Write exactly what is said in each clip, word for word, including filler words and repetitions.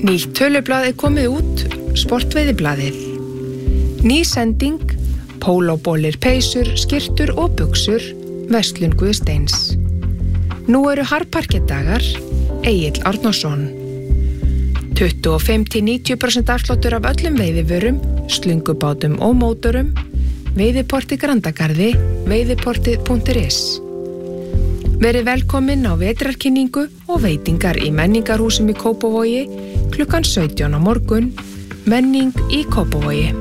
Nýtt tölublað er komið út, sportveiðiblaðið. Ný sending, pólóbollir, peysur, skyrtur og buxur, verslun Guðsteins. Nú eru harðparkettdagar, Egill Árnason. tuttugu og fimm til níutíu prósent afsláttur af öllum veiðivörum, slungubátum og mótorum, veiðiporti Grandagarði, veiðiportið punktur is. Verið velkomin á vetrarkynningu og veitingar í menningarhúsum í Kópavogi klukkan sautján á morgun, menning í Kópavogi.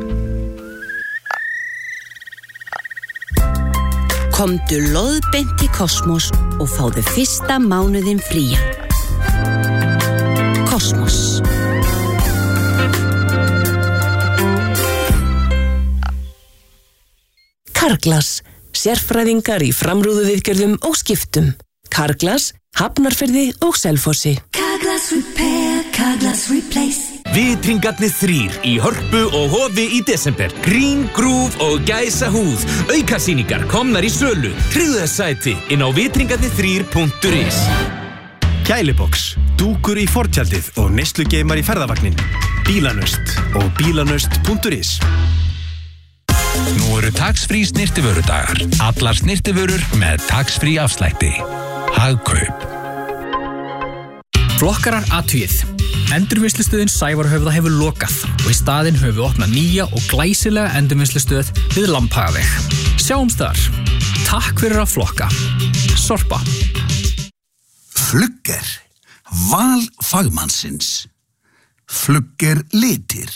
Komdu loðbeint í Kosmos og fáðu fyrsta mánuðin fría. Kosmos. Carglass, sérfræðingar í framrúðuviðgerðum og skiptum. Carglass, Hafnarfirði og Selfossi. Carglass Repair, Carglass Replace. Vitringarnir þrír í Hörpu og Hofi í desember. Green, Groove og Gæsa húð. Aukasýningar komnar í sölu. Tryggðu þess sæti inn á vitringarnir þrír punktur is. Gælibox, dúkur í fortjaldið og neyslugeimar í ferðavagnin. Bílanöst og bílanöst punktur is. Nú eru tax-free snyrtivörudagar. Allar snyrtivörur með tax-free afslætti. Hagkaup. Flokkarar athugið. Endurvinnslustöðin Sævarhöfða hefur lokað og í staðinn höfum við opnað nýja og glæsilega endurvinnslustöð við Lambhagaveg. Sjáumst þar. Takk fyrir að flokka. Sorpa. Flugger. Val fagmannsins. Flugger litir.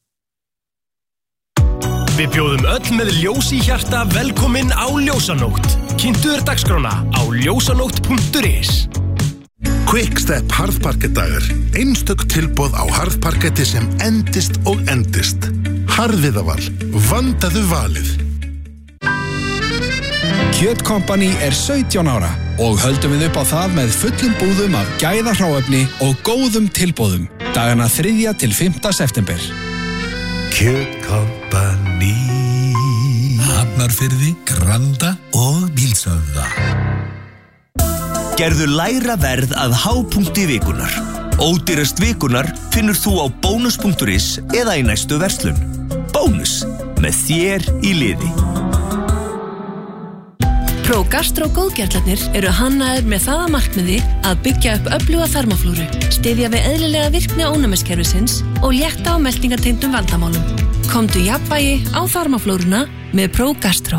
Við bjóðum öll með ljós í hjarta velkomin á Ljósanótt. Kynntu þér dagskrána á ljósanótt punktur is. Quickstep harðparkettdagar. Einstök tilboð á harðparketti sem endist og endist. Harðviðaval. Vandaðu valið. Kjötkompani er sautján ára og höldum við upp á það með fullum búðum af gæðahráefni og góðum tilboðum. Dagana þriðja til fimmta september. Kjötkompani. Hafnarfirði, Granda og Bílshöfða. Gerðu lægra verð að hápunkti vikunar. Ódýrast vikunar finnur þú á bónus punktur is eða í næstu verslun. Bónus, með þér í liði. ProGastro góðgerlarnir eru hannaðir með það að markmiði að byggja upp öfluga þarmaflóru, styðja við eðlilega virkni ónæmiskerfisins og létta á meltingartengdum vandamálum. Komdu jafnvægi á þarmaflóruna með ProGastro.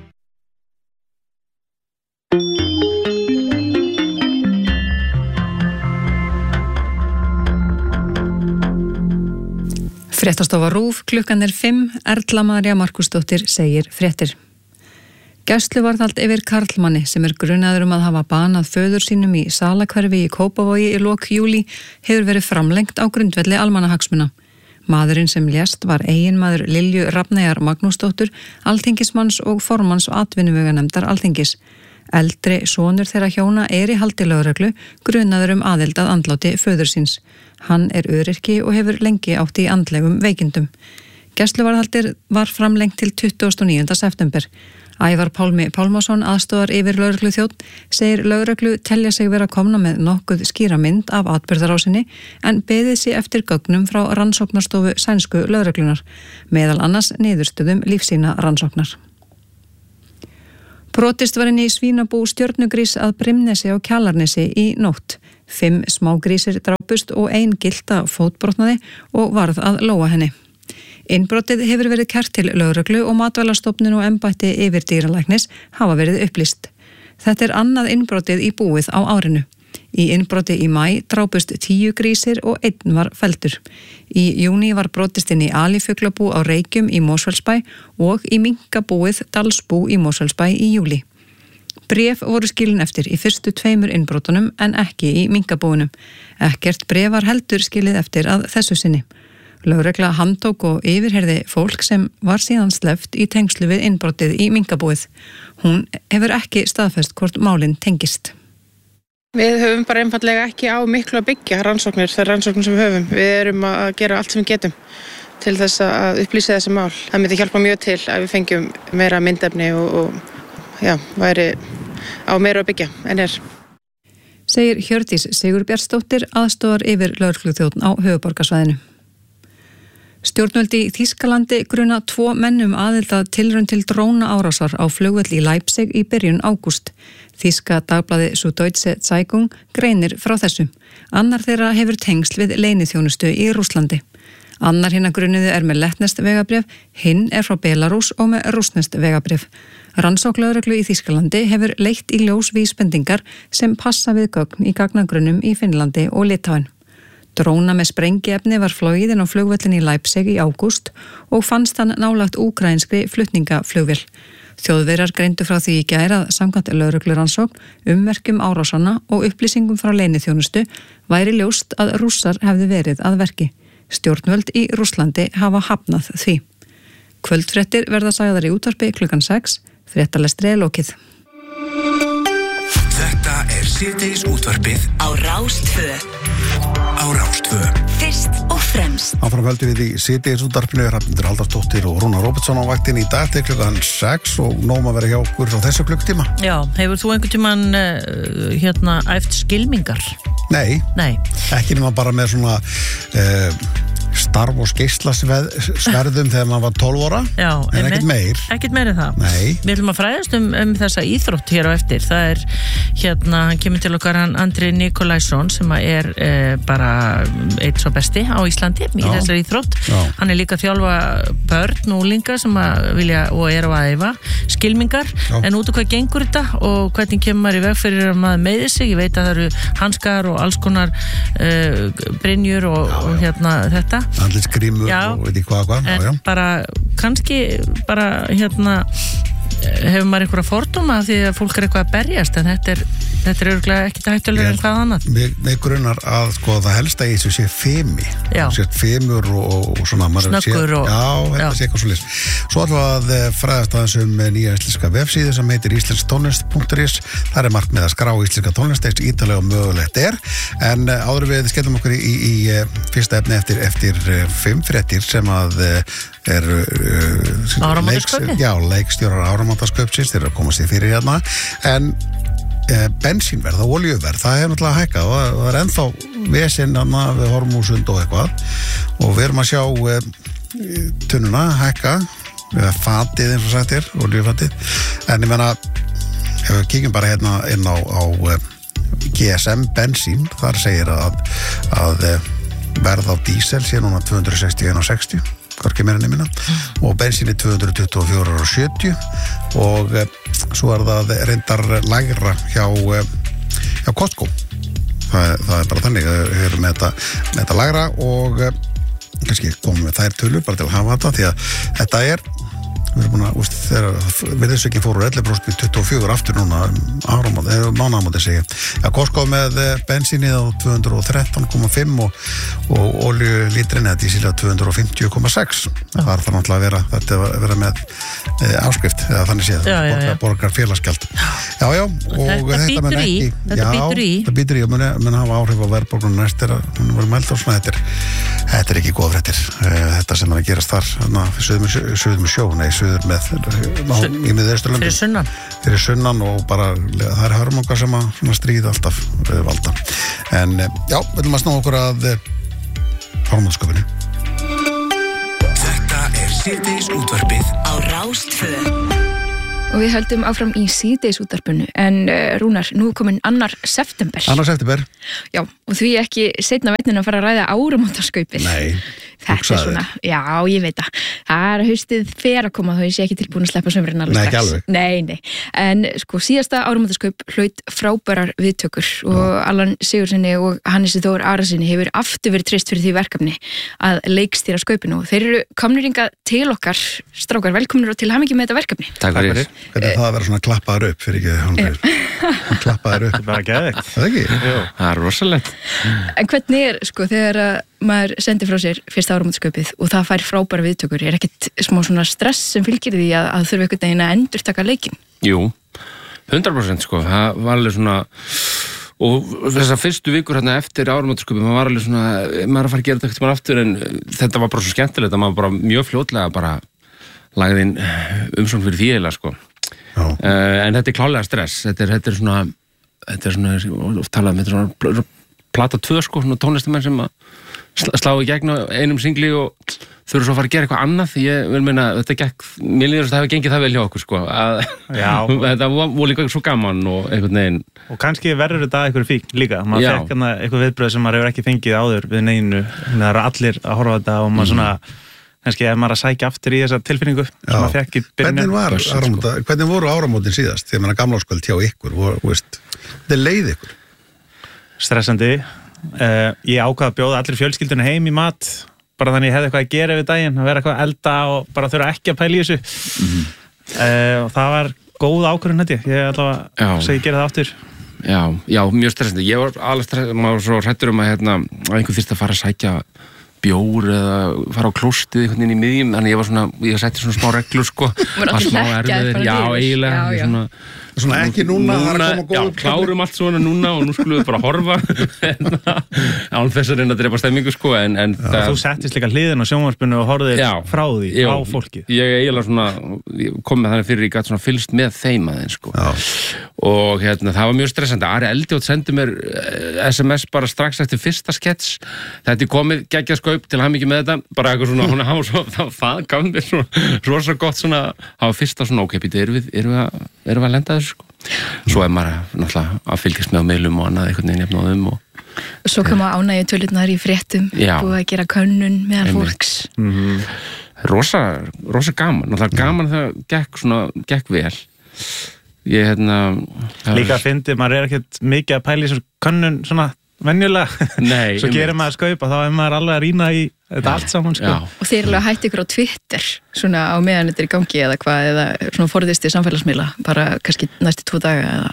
Fréttastofa RÚV, klukkan er fimm, Erla María Markúsdóttir segir fréttir. Gæsluvarðhald yfir karlmanni sem er grunaður um að hafa banað föður sínum í Salahverfi í Kópavogi í lok júlí hefur verið framlengt á grundvelli almannahagsmuna. Maðurinn sem lést var eiginmaður Lilju Rafneyjar Magnúsdóttur, alþingismanns og formanns atvinnuveganefndar Alþingis. Eldri sonur þeirra hjóna er í haldi lögreglu, grunaður um aðild að andláti föður síns. Hann er öryrki og hefur lengi átt í andlegum veikindum. Gæsluvarðhaldir var framlengt til tuttugasta og níunda september. Ævar Pálmi Pálmason, aðstoðar yfir lögregluþjónn, segir lögreglu telja sig vera komna með nokkuð skýra mynd af atburðarásinni en beðið sig eftir gögnum frá rannsóknarstofu sænsku lögreglunar, meðal annars niðurstöðum lífsýna rannsóknar. Brotist var inn í svínabú Stjörnugrís að Brimnesi á Kjalarnesi í nótt. Fimm smágrísir drápust og ein gylta fótbrotnaði og varð að lóa henni. Innbrotið hefur verið kært til lögreglu og Matvælastofnun og embætti yfirdýralæknis hafa verið upplýst. Þetta er annað innbrotið í búið á árinu. Í innbroti í maí drápust tíu grísir og einn var felldur. Í júní var brotist inn í alifuglabú á Reykjum í Mosfellsbæ og í minkabúið Dalsbú í Mosfellsbæ í júlí. Bréf voru skilin eftir í fyrstu tveimur innbrotunum en ekki í minkabúinum. Ekkert bréf var heldur skilið eftir að þessu sinni. Lögregla handtók og yfirheyrði fólk sem var síðan sleppt í tengslu við innbrotið í minkabúið. Hún hefur ekki staðfest hvort málin tengist. Við höfum bara einfallega ekki á miklu að byggja rannsóknir, þær rannsóknir sem við höfum. Við erum að gera allt sem við getum til þess að upplýsa þessi mál. Það myndi hjálpa mjög til að við fengjum meira myndefni og, og já, væri á meira að byggja en er. segir Hjördís Sigurbjartsdóttir aðstoðar yfir lögregluþjónn á höfuðborgarsvæðinu. Stjórnvöld í Þýskalandi gruna tvo mennum aðild að tilraun til dróna árásar á flugvöll í Leipzig í byrjun ágúst. Þýska dagblaði Süddeutsche Zeitung greinir frá þessu. Annar þeirra hefur tengsl við leyniþjónustu í Rússlandi. Annar hinna grunuðu er með lettneskt vegabréf, hinn er frá Belarús og með rússneskt vegabréf. Rannsókn lögreglu í Þýskalandi hefur leitt í ljós vísbendingar sem passa við gögn í gagnagrunnum í Finnlandi og Litáen. Dróna með sprengiefni var flogið inn á flugvöllin í Leipzig í ágúst og fannst hann nálagt úkrainskri flutningaflugvél. Þjóðverjar greindu frá því í gær að samkvæmt lögreglurannsókn, ummerkjum árásanna og upplýsingum frá leyniþjónustu væri ljóst að Rússar hefði verið að verki. Stjórnvöld í Rússlandi hafa hafnað því. Kvöldfréttir verða sagðar í útvarpi klukkan sex, fréttalestri er lokið. Þetta er síðdegis útvarpið á Rás tvö. Á Rás tvö. Fyrst og fremst. Áfram höldum við í síðdegis útvarpinu, Hrafnhildur Halldórsdóttir og Rúnar Róbertsson á vaktinni í dag til klukkan sex og nóg að vera hjá okkur á þessu klukktíma. Já, hefur þú einhvern tímann uh, hérna æft skylmingar? Nei, Nei. Ekki nema bara með svona uh, starf og geislasverðum þegar maður var tólf ára, Já, en ekkert meir. Ekkert meir en það. Nei. Við ætlum að fræðast um, um þessa íþrótt hér á eftir. Það er, hérna, hann kemur til okkar hann Andri Nikolaisson sem er eh, bara eitt svo besti á Íslandi í Já. þessari íþrótt. Já. Hann er líka að þjálfa börn og úlinga sem að vilja og eru að æfa skylmingar. Já. En út af hvað gengur þetta og hvernig kemur maður í veg fyrir að maður meiði sig. Ég veit að það eru hanskar og alls konar uh, brynjur og, og hérna þetta. Andlitsgrímur og veit ég hvað hvað. En já, já. bara, kannski bara hérna hefur maður einhverja fordóma því að fólk er eitthvað að berjast en þetta er, þetta er örgulega ekkert hættulegur en hvað annað. Mig, mig grunar að sko það helsta í þessu sé fimi. Já. Sér fimur og, og svona snöggur og já, þetta sé eitthvað svo list. Svo ætlum við að fræðast aðeins um nýja íslenska vefsíðu sem heitir íslenskt punktur is. Það er markmið að skrá íslenska tónlist eins ítalega og mögulegt er. En áður við skellum okkur í, í, í fyrsta efni eftir, eftir fimm fréttir sem að er uh, leiks, já, leikstjórar áramótasköpsins þeir eru að koma sér fyrir hérna en uh, bensínverð og olíuverð það er náttúrulega hækkað og það er ennþá vesinn við Hormúsund og eitthvað og við erum að sjá uh, tunnuna hækka eða fatið eins og sagt er, olíufatið en ég menna ef við kíkjum bara hérna inn á, á uh, G S M bensín þar segir að, að uh, verð á dísel sé núna tvö hundruð sextíu og einn komma sextíu hvorki meira nefnina og bensinni tvö hundruð tuttugu og fjögur komma sjötíu og e, svo er það reyndar lægra hjá, e, hjá Costco það, það er bara þannig að við erum með þetta, með þetta lægra og e, kannski komum við þær tölur bara til að hafa þetta því að þetta er við erum búin að, úst, þegar virðisaukin fór úr ellefu prósent í tuttugu og fjögur aftur núna áramóti, eða mánaðamóti segja já, Costco með bensinni á tvö hundruð og þrettán komma fimm og, og olíulítrin eða dísil á tvö hundruð og fimmtíu komma sex það er það náttúrulega að vera þetta að vera með e, áskrift eða þannig séð, já, já, já. borgar, borgar félagsgjald já, já, og þetta býtur í þetta býtur í þetta býtur í og mun, mun hafa áhrif á verðbólguna næst er að hún verður mælt á svona þetta er, þetta er ekki góð fréttir þetta sem er að gerast þar suðum sjó, nei suður með í miðausturlöndum fyrir sunnan fyrir sunnan og bara það er hörmungar sem að stríða alltaf valda en já, við viljum að sná okkur að hormónsköpunni. Þetta er síðdegis útvarpið á Rás tvö. Og við höldum áfram í síðdegis útvarpinu en uh, Rúnar, nú er komin annar september. Annar september? Já, og því ekki seinna veitnin að fara að ræða áramótaskaupið. Nei, þetta er svona, já, ég veit það. Það er haustið fer að koma þó ég sé ekki tilbúin að sleppa sömurinn alveg strax. Nei, ekki alveg. Nei, nei. En sko, síðasta áramótaskaup hlaut frábærar viðtökur og já. Allan Sigurðssoni og Hannesi Þór Arasyni hefur aftur verið treyst fyrir því verkefni að leikstýra skaupinu og þeir eru komnir hingað til okkar, strákar, velkomnir og til hamingju með þetta verkefni. Takk fyrir. Hvernig er það að vera svona klappaður upp fyrir ekki hann klappaður upp? Bara geðveikt. Það ekki? Jú, það er rosalegt. En hvernig er, sko, þegar maður sendir frá sér fyrsta áramótaskaupið og það fær frábæra viðtökur, er ekkert smá svona stress sem fylgir því að, að þurfa einhvern veginn að endurtaka leikinn? Jú, hundrað prósent sko, það var alveg svona og þessar fyrstu vikur hérna eftir áramótaskaupið, maður var alveg svona maður er að fara að gera þetta ekkert maður aftur en þetta var bara svo skemmtilegt að maður bara mjög fljótlega bara lagði inn umsókn fyrir því eiginlega sko uh, en þetta er klálega stress þetta er, þetta er svona þetta er svona, oft talað með svona plata tvö sko, svona tónlistamenn sem að slá í gegn á einum singli og þurfa svo að fara að gera eitthvað annað. Ég vil meina, þetta gekk, mér líður að það hefur gengið það vel hjá okkur sko, að þetta voru líka svo gaman og einhvern veginn. Og kannski verður þetta eitthvað fík líka, maður fekk hana eitthvað viðbröð sem maður hefur ekki fengið áður við neinu, það eru allir að horfa á þetta og maður svona, kannski ef maður að sækja aftur í þessa tilfinningu sem maður fekk í byrjun. Hvernig var áramóta, hvernig voru áramótin síðast? Þegar maður gamláskvöld hjá ykkur, veist, þetta leið ykkur? Stressandi. Uh, ég ákvað að bjóða allir fjölskyldunni heim í mat bara þannig ég hefði eitthvað að gera yfir daginn að vera eitthvað að elda og bara þurfa ekki að pæla í þessu mm-hmm. uh, og það var góð ákvörðun þetta ég allavega segi gera það aftur Já, já, mjög stressandi ég var alveg stressandi, maður var svo hrættur um að, hérna, að einhver þyrst að fara að sækja bjór eða fara á klóstið einhvern veginn í miðjum, þannig ég var svona ég setti svona smá reglur sko var smá erfiðir, já, eiginlega já, já. Svona, svona ekki núna, núna já, klárum allt svona núna og nú skulum við bara horfa án þess að reyna að drepa stemmingu sko en, en það, þú settist líka hliðin á sjónvarpinu og horfðir frá því já, á fólki ég eiginlega svona, ég kom með þannig fyrir ég gæti svona fylgst með þeim aðeins sko já. Og hérna, það var mjög stressandi Ari Eldjátt sendi mér S M S bara strax eftir fyrsta skets þetta er komið geggjað skaup til hann mikið með þetta bara eitthvað svona, hún hafa svo það, það gaf mér svona, svo svo gott svona hafa fyrsta svona, ok, býta, erum við erum við að, erum við að lenda þessu sko svo er maður náttúrulega að fylgjast með á meilum og annað einhvern veginn jafn á þeim og svo koma ánægju tölurnar í fréttum búið að gera könnun meðan fólks mm-hmm. rosa, rosa gaman náttúrulega gaman þegar gekk svona gekk vel ég hérna líka fyndi, maður er ekkert mikið að pæla í svo könnun svona venjulega Nei, svo gerir maður skaupa, þá er maður alveg að rýna í þetta allt saman sko. Og þeir eru alveg að hætti ykkur á Twitter svona á meðan þetta er í gangi eða hvað eða svona forðist í samfélagsmiðla bara kannski næstu tvo daga eða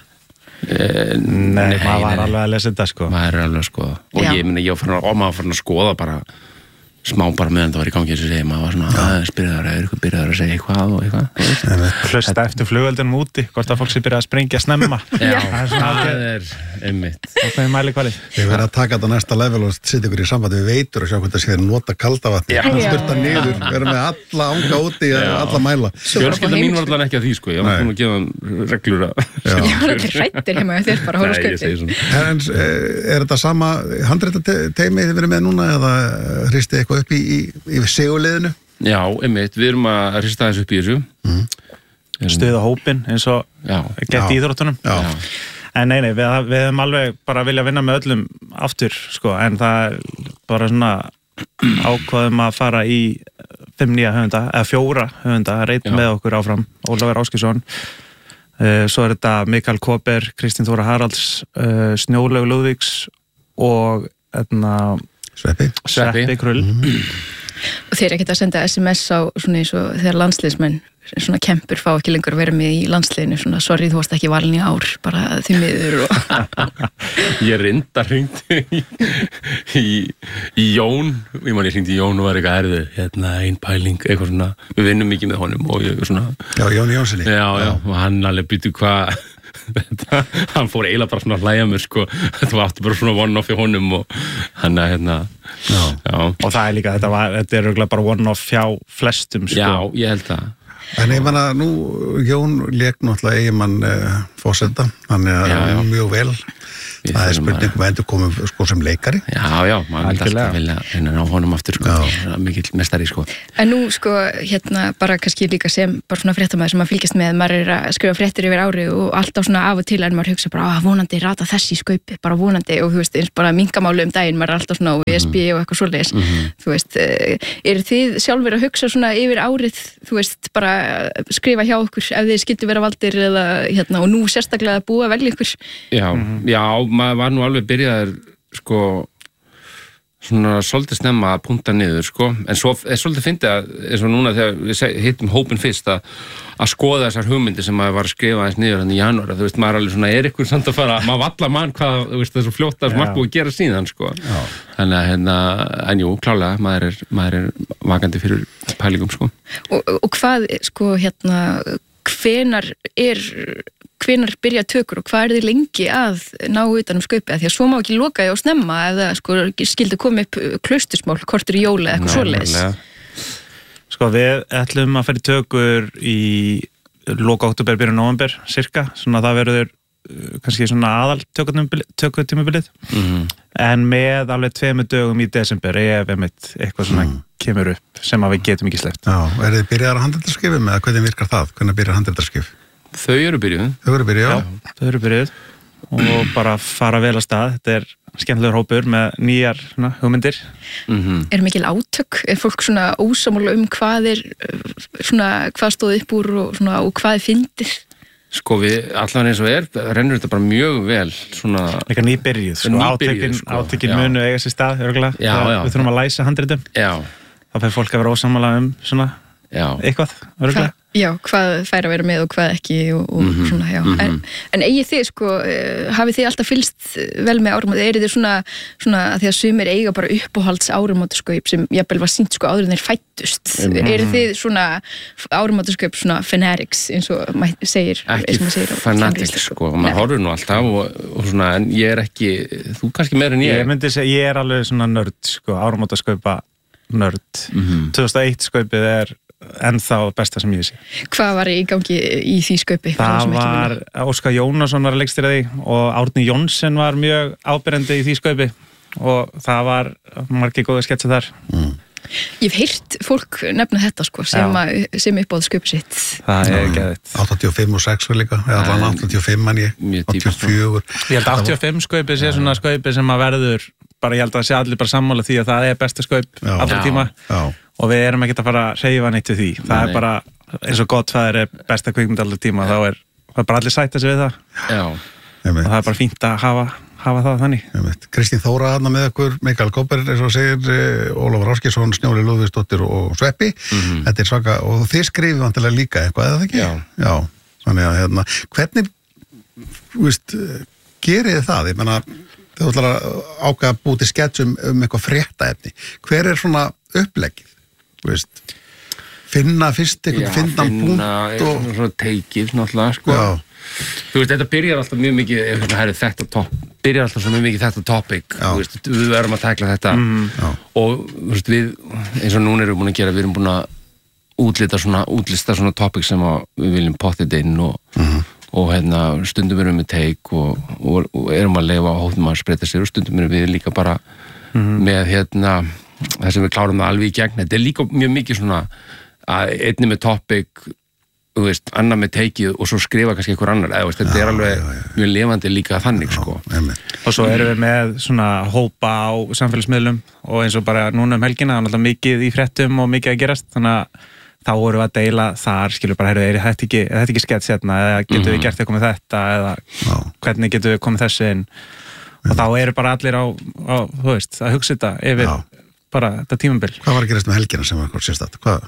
e, Nei, nei maður var alveg að lesa þetta sko maður er alveg að skoða og já. Ég minna, ég var og maður fann að skoða bara smá bara meðan það var í gangi þessu segja, maður var svona aðeins byrjaður að eitthvað byrjaður að segja eitthvað og eitthvað hlusta eftir flugveldunum úti, hvort að fólk sé byrjað að sprengja snemma Já, það er einmitt Það er mælikvarði Ég verði að taka þetta næsta level og setja ykkur í sambandi við veitur og sjá hvort það sé að nota kaldavatni styrta niður, vera með alla anga úti alla mæla Fjölskylda mín var allan ekki að því sko, ég var búin að gefa hann reglur að Ég var ekki hrættir heima þér bara hóla skauti Er þetta sama handritateymi þið verið með núna eða hristið eitthvað upp í, í, í seguliðinu? Já, einmitt, við erum að hrista þess upp í þessu mm. Stuða hópin eins og gett í íþróttunum En nei, nei, við, við hefum alveg bara vilja vinna með öllum aftur sko, en það er bara svona ákvaðum að fara í fimm nýja höfunda, eða fjóra höfunda reynd með okkur áfram, Ólafur Áskilsson uh, svo er þetta Mikael Kóper, Kristín Þóra Haralds uh, Snjólaug Lúðvíks og etna, Sveppi Sveppi Krull mm. Og þeir ekkert að senda S M S á svona eins og þegar landsliðsmenn svona kempur fá ekki lengur að vera með í landsliðinu svona sorry þú varst ekki valin í ár bara því miður og Ég reynda hringdi í, í, í Jón ég man ég hringdi í Jón og var eitthvað erðu hérna einn pæling, eitthvað svona við vinnum mikið með honum og ég svona Já, Jón Jónssoni Já, já, og hann alveg býtu hvað Þetta, hann fór eiginlega bara svona að hlæja mér sko, þetta var aftur bara svona one-off í honum og hann að hérna já. Já. Og það er líka, þetta, var, þetta er örugglega bara one-off hjá flestum sko. Já, ég held það En ég manna, nú, Jón lék náttúrulega eiginmann uh, fórseta, hann er mjög vel Við það er spurning hvað endur komum sko sem leikari Já, já, maður vil alltaf vilja reyna ná honum aftur sko, mikill mestari sko En nú sko, hérna, bara kannski líka sem bara svona fréttamaður sem maður fylgjast með maður er að skrifa fréttir yfir ári og alltaf svona af og til en maður hugsa bara, ah, vonandi rata þessi skaupi, bara vonandi og þú veist, eins bara minkamálu um daginn, maður er alltaf svona á E S B og eitthvað svoleiðis, mm -hmm. þú veist er þið sjálfur að hugsa svona yfir árið þú veist, bara skrifa hjá okkur ef þið skyldu vera valdir eða hérna, og nú sérstaklega að búa velja ykkur Já, mm-hmm. já maður var nú alveg byrjaður sko svona svolítið snemma að punta niður sko, en svo er svolítið fyndið að eins og núna þegar við hittum hópin fyrst að, að skoða þessar hugmyndir sem maður var að skrifa eins niður hann í janúar, þú veist, maður er alveg svona er ykkur samt að fara, maður vallar mann hvað þú veist, þessu fljóta sem maður búið að gera síðan sko Já. Þannig að hérna, en jú, klálega maður er, maður er vakandi fyrir pælingum sko Og, og hvað, sko, hérna hvenar er hvenar byrja tökur og hvað er þið lengi að ná utan um skaupið, því að svo má ekki loka því og snemma eða sko skildi koma upp klaustusmál, kortur í jóla eða eitthvað svoleiðis Sko við ætlum að fara í tökur í loka október, byrjun nóvember cirka, svona það verður kannski svona aðal tökutímabilið Mhm. en með alveg tveimur dögum í desember ef einmitt eitthvað svona kemur upp sem að við getum ekki sleppt. Já, er þið byrjaðar að handritarskifum eða hvernig virkar það? Hvernig byrjar handritarskif? Þau eru byrjuð. Þau eru byrjuð, já. Já, þau eru byrjuð og bara fara vel að stað. Þetta er skemmtilegur hópur með nýjar svona, hugmyndir. Mm-hmm. Er mikil átök? Er fólk svona ósammála um hvað er svona, hvað stóð upp úr og, svona, og hvað er fyndið? Sko við, allan eins og er, rennur þetta bara mjög vel svona... Líka nýbyrjuð, sko, átökin, sko, átökin munu eiga sér stað, örgulega. Já, já. Við þurfum að læsa handritum. Já. Þá fyrir fólk að vera ósammála um svona já. Eitthvað, örgulega. Já, hvað fær að vera með og hvað ekki og, og Mhm, svona, já. mhm. En, en eigið þið, sko, uh, hafið þið alltaf fylgst vel með áramóti? Er þið svona, svona að því að sumir eiga bara uppáhalds áramótaskaup sem jafnvel var sýnt, sko, áður en þeir fættust? Mhm. Er þið svona áramótaskaup, svona fanatics, eins og maður segir? Ekki eins og maður segir á fanatics, sko, maður horfur nú alltaf og, og svona, en ég er ekki, þú kannski meira en ég. Ég myndi segja, ég er alveg svona nörd, sko, áramótaskaupa nörd. Mhm. tvö þúsund og eitt skaupið er ennþá besta sem ég sé. Hvað var í gangi í því skaupi? Það var, Óskar Jónasson var að leikstýra því og Árni Jónsson var mjög ábyrjandi í því skaupi og það var margir góða sketsa þar. Mm. Ég hef heyrt fólk nefna þetta, sko, sem, að, sem uppáð skaupi sitt. Það er geðvitt. áttatíu og fimm og sex líka, eða allan áttatíu og fimm en ég, áttatíu og fjögur. Ég held að áttatíu og fimm skaupið sé svona skaupið sem að verður, bara ég held að sé allir bara sammála því að það er besta skaup allra tíma. Já. Og við erum ekkert að fara að hreyfa neitt við því. Það Nei. er bara, eins og Godfather er besta kvikmynd allir tíma, þá er, það er bara allir sætta sig við það. Já. Og það er bara fínt að hafa, hafa það þannig. Einmitt. Kristín Þóra hana með okkur, Mikael Kóper, eins og segir, eh, Ólafur Áskilsson, Snjóri Lúðvíksdóttir og Sveppi. Mhm. Þetta er svaka, og þið skrifið vantilega líka eitthvað, eða það ekki? Já. Já, þannig að hérna, hvernig, þú veist, gerið þið það? Ég menna, þau ætlar að ákveða að búti sketsum um eitthvað fréttaefni. Hver er svona uppleggið? Þú veist, finna fyrst einhvern finnan punkt og... Já, svona teikið, náttúrulega, sko. Já. Þú veist, þetta byrjar alltaf mjög mikið, ef þetta er þetta top, byrjar alltaf svo mjög mikið þetta topic, þú veist, við verðum að tækla þetta mm. og, þú veist, við, eins og núna erum við búin að gera, við erum búin að útlita svona, útlista svona topic sem að við viljum pottið inn og, mm. og hérna, stundum erum við teik og, og, og erum að leifa hóttum að spreita sér og stundum erum við líka bara Mhm. með, hérna, það sem við klárum það alveg í gegn. Þetta er líka mjög mikið svona að einni með topic, þú veist, annar með teikið og svo skrifa kannski einhver annar, eða, veist, þetta er alveg mjög lifandi líka þannig, sko. Og svo erum við með svona hópa á samfélagsmiðlum og eins og bara núna um helgina, það er náttúrulega mikið í fréttum og mikið að gerast, þannig að þá vorum við að deila þar, skilur bara, heyrðu, er þetta ekki, er þetta ekki skets hérna, eða getum Mhm. við gert eitthvað með þetta, eða hvernig getum við komið þessu inn. Og þá eru bara allir á, á þú veist, að hugsa þetta yfir Já. bara þetta tímabil. Hvað var að gerast með helgina sem var eitthvað sérstætt? Hvað?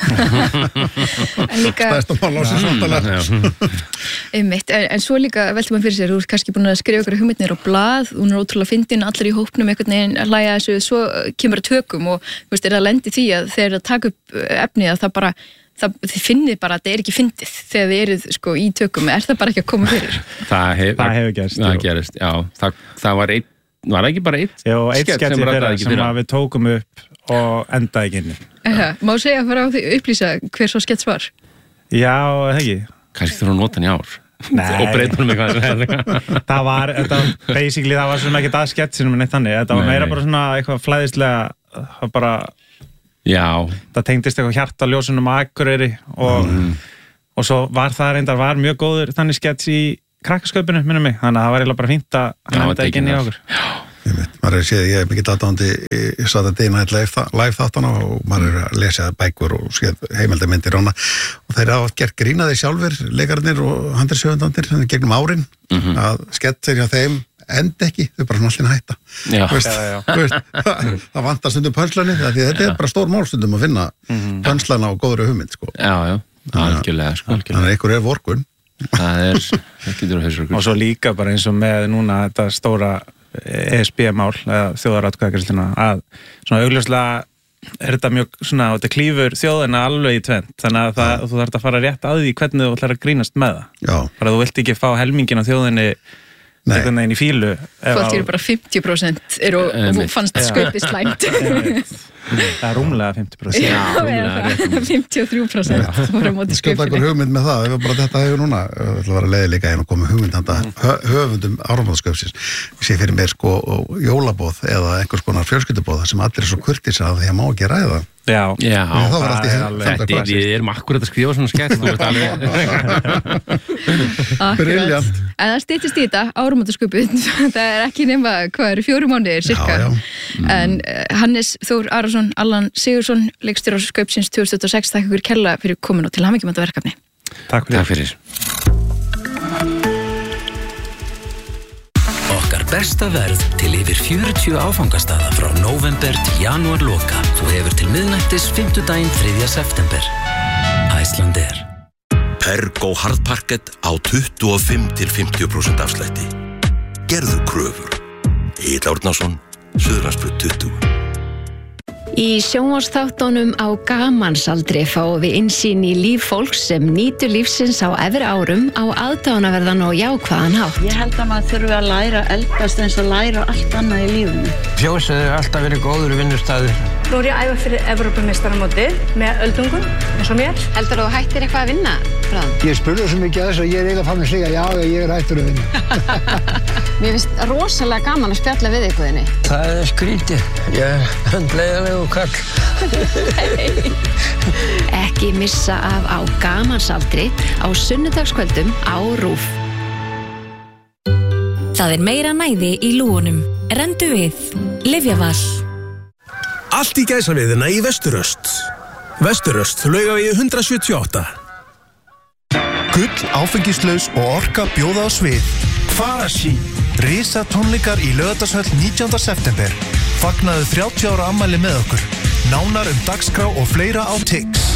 En líka... Stærsta mál ásins vantarlega. Einmitt, en, en svo líka veltum maður fyrir sér, þú ert kannski búin að skrifa ykkur hugmyndnir á blað, hún er ótrúlega fyndin, allir í hópnum einhvern veginn að hlæja þessu, svo kemur að tökum og þú veist, er það lendi því að þeir eru að taka upp efni að það bara, það, þið finnið bara að það er ekki fyndið þegar þið eruð sko í tökum, er það bara ekki að koma fyrir? Það, hef, Það hefur gerst, Það jú. gerist, já. Það, það var einn, var það ekki bara einn? Já, og eitt skets sketch í rataði fyrra ekki sem fyrra? að við tókum upp og endaði ekki inni. Eha, má segja að fara á því upplýsa hver svo skets var? Já, það ekki. Kannski þurfa að nota hann í ár. Nei. Og breyta hann um eitthvað. Það var, þetta, basically, það var svona ekki að sketsinum en eitt þannig. Þetta var Nei. meira bara svona eitthvað flæðislega, það var bara, Já. það tengdist eitthvað hjartaljósunum á Akureyri og, Mm. og svo var það reyndar, var mjög góður þannig skets í krakkaskaupinu, minnum mig. Þannig að það var eiginlega bara fínt að Já, hann enda ekki inn í tekinn okkur. Ég veit, maður er að séð, ég er mikill aðdáðandi í Saturday Night Live, live þáttana og maður er að lesa bækur og séð heimildarmyndir og hana og þeir hafa gert grínaði sjálfur, leikarnir og handriðsöfundandir gegnum árin Mhm. að skettir hjá þeim end ekki, þau bara svona allir hætta. Já. Þú veist, Já, já. þú veist, það, það vantar stundum pönslani, því að þetta er bara stór málstundum að finna Mhm. pönslana og góðri hugmynd, sko. Já, já, algjörlega, sko. Þannig að einhver er vorkun. Það er, það getur að hausa okkur. Og svo líka bara eins og með núna þetta stóra E S B-mál eða þjóðaratkvæðagreiðsluna að svona augljóslega er þetta mjög svona, þetta klífur þjóðina alveg í tvennt, þannig að það, þú þarf að fara rétt að því hvernig þú ætlar að grínast með það. Já. Bara þú vilt ekki fá helmingin á þjóðinni einhvern veginn í fílu. Hvort eru bara fimmtíu prósent eru og þú fannst skaupið slæmt. Það er rúmlega fimmtíu prósent. Já, eða fimmtíu og þrjú prósent voru á móti Skjóta skaupinu. ykkur hugmynd með það, ef við bara þetta hefur núna, það ætla að vera leiðilega einn og koma hugmynd handa höfundum áramótaskaupsins. Ég sé fyrir mér sko jólabóð eða einhvers konar fjölskyldubóð sem allir er svo kurteis að því að má ekki ræða. Já, Já, það var allt í þetta er, við erum akkurat að skrifa svona skett, þú veist alveg. Brilliant. En það styttist í þetta, áramótaskaupið, það er ekki nema, hvað eru, fjórum mánuðir, cirka. Já, já. En uh, Hannes Þór Arason, Allan Sigursson, leikstjóri skaupsins tvö þúsund tuttugu og sex, takk ykkur kærlega fyrir komin og til hamingjum þetta verkefni. Takk fyrir. Takk fyrir. Okkar besta verð til yfir fjörutíu áfangastaða frá nóvember til janúar loka. Þú hefur til miðnættis fimmtudaginn þriðja september. Icelandair. Pergo harðparkett á tuttugu og fimm til fimmtíu prósent afslætti. Gerðu kröfur. Egill Árnason, Suðurlandsbraut tuttugu. Í sjónvarpsþáttunum á Gamansaldri fáum við innsýn í líf fólks sem nýtur lífsins á efri árum á aðdáunarverðan og jákvæðan hátt. Ég held að maður þurfi að læra eldast eins og læra allt annað í lífinu. Fjósið er alltaf verið góður vinnustæður. Nú er ég að æfa fyrir Evrópumeistaramótið með öldungum, eins og mér. Heldur þú hættir eitthvað að vinna, bráðum? Ég spurði svo mikið að þess að ég er eiginlega fann að segja já, ég er hættur að vinna. Mér finnst rosalega gaman að spjalla við ykkurðinni. Það er skrítið. Ég er hundleiðanlegu kall. Ekki missa af á Gamansaldri á sunnudagskvöldum á RÚV. Það er meira næði í lúgunum. Rendu við. Lyfjaval. Allt í gæsaviðina í Vesturöst. Vesturöst, Laugavegi hundrað sjötíu og átta. Gull, áfengislaus og orka bjóða á svið. Farasi. Risa tónleikar í Laugardalshöll nítjánda september. Fagnaðu þrjátíu ára afmæli með okkur. Nánar um dagskrá og fleira á Tix.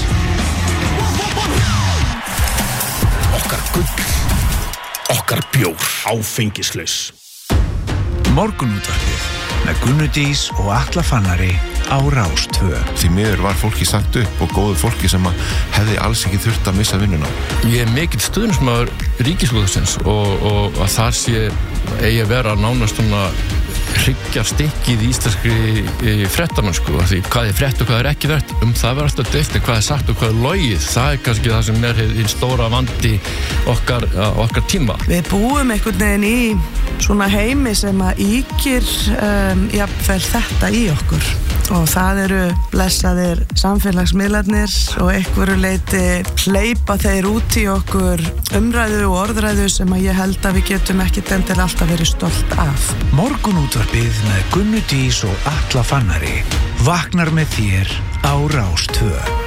Okkar gull. Okkar bjór. Áfengislaus. Morgunútvarpið með Gunnu Dís og Atla Fannari á Rás tvö. Því miður var fólki sagt upp og góðu fólki sem hefði alls ekki þurft að missa vinnuna. Ég er mikill stuðningsmaður Ríkisútvarpsins og, og að þar sé eigi að vera nánast svona hryggjar stikkið í íslenskri fréttamennsku, því hvað er frétt og hvað er ekki frétt, um það verður alltaf deilt, hvað er sagt og hvað er logið, það er kannski það sem er hinn stóra vandi okkar, okkar tíma. Við búum einhvern veginn í svona heimi sem að ýkir um, jafnvel þetta í okkur og það eru blessaðir samfélagsmiðlarnir og einhverju leiti hleypa þeir út í okkur umræðu og orðræðu sem að ég held að við getum ekki endilega alltaf verið stolt af. Morgunútvarpið með Gunnu Dís og Atla Fannari vaknar með þér á Rás tvö.